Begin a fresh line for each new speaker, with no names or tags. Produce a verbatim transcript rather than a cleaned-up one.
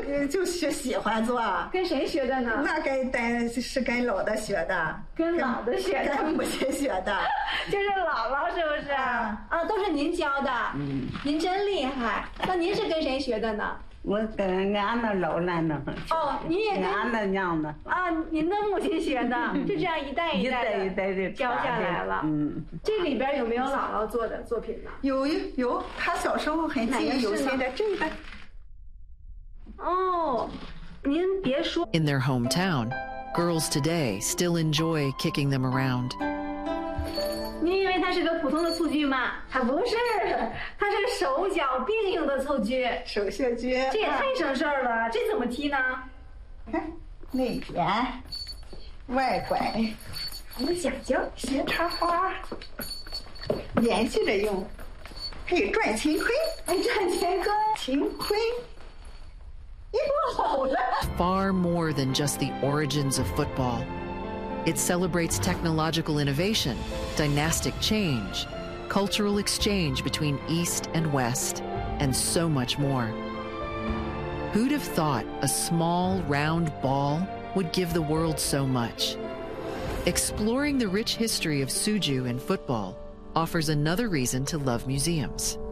就学喜欢做。
跟谁学的呢？
那跟跟是跟老的学的，
跟老的学的，
跟母亲学的，
就是姥姥是不是？啊，啊都是您教的。嗯，您真厉害。那您是跟谁学的呢？
我跟俺的老奶奶。
哦，你也跟
俺的娘的。
啊，您的母亲学的，就这样一代一代的
一代一代的
教下来了。
嗯，
这里边有没有姥姥做的作品呢？
有有，她小时候很记忆犹新的这个。
哦，您别说。
In their hometown, girls today still enjoy kicking them around.
您以为它是个普通的蹴鞠吗？它不是，它是手脚并用的蹴鞠。
手下鞠，
这也太省事儿了。这怎么踢呢？
看内旋、外拐，
有讲究，
斜插花，连续着用，还有转乾坤，
还转乾坤，
乾坤。
Far more than just the origins of football. It celebrates technological innovation, dynastic change, cultural exchange between East and West, and so much more. Who'd have thought a small, round ball would give the world so much? Exploring the rich history of Suju and football offers another reason to love museums.